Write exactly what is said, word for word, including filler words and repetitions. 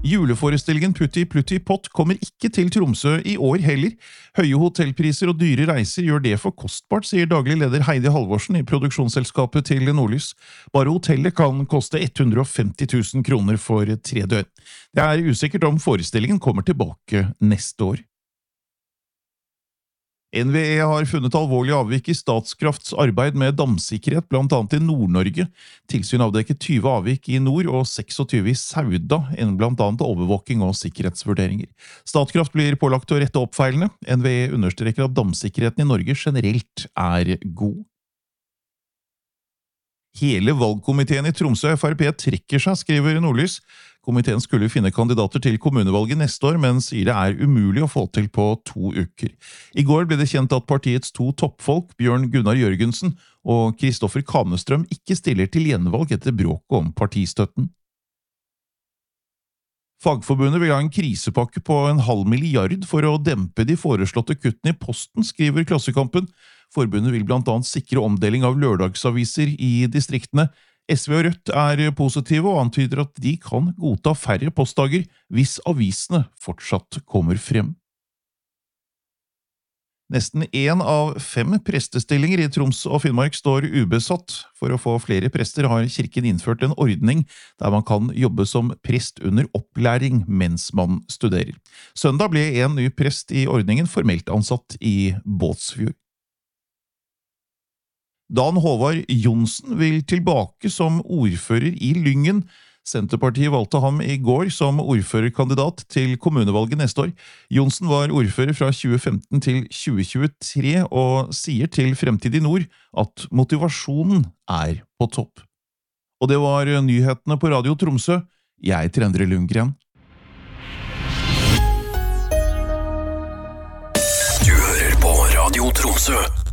Juleforestillingen Putti Plutti Pott kommer ikke til Tromsø i år heller. Høye hotellpriser og dyre reiser gjør det for kostbart, sier daglig leder Heidi Halvorsen i produksjonsselskapet til Nordlys. Bare hotellet kan koste hundre og femti tusen kroner for tre døgn. Det er usikkert om forestillingen kommer tilbake neste år. N V E har funnet alvorlig avvik i Statskrafts arbeid med damsikkerhet, blant annet i Nord-Norge. Tilsyn avdekket tyve avvik i nord og seksogtyve i Sauda, enn blant annet overvåking og sikkerhetsvurderinger. Statkraft blir pålagt å rette opp feilene. N V E understreker at damsikkerheten i Norge generelt er god. Hele valgkomiteen i Tromsø F R P trekker seg, skriver Nordlys. Komiteen skulle finne kandidater til kommunevalget neste år, men sier det er umulig å få til på to uker. I går ble det kjent at partiets to toppfolk, Bjørn Gunnar Jørgensen og Kristoffer Kamestrøm, ikke stiller til gjenvalg etter bråket om partistøtten. Fagforbundet vil ha en krisepakke på en halv milliard for å dempe de foreslåtte kuttene i posten, skriver Klassekampen. Forbundet vil blant annet sikre omdeling av lørdagsaviser i distriktene. S V og Rødt er positive og antyder at de kan godta færre postdager hvis avisene fortsatt kommer frem. Nesten en av fem prestestillinger i Troms og Finnmark står ubesatt. For å få flere prester har kirken innført en ordning der man kan jobbe som prest under opplæring mens man studerer. Søndag ble en ny prest i ordningen formelt ansatt i Båtsfjord. Dan Håvard Johnsen vil tilbake som ordfører i Lyngen. Senterpartiet valgte ham i går som ordførerkandidat til kommunevalget neste år. Johnsen var ordfører fra tjue femten til tjue tjuetre og sier til Fremtid i Nord at motivasjonen er på topp. Og det var nyhetene på Radio Tromsø. Jeg heter Endre Lundgren. Du hører på Radio Tromsø.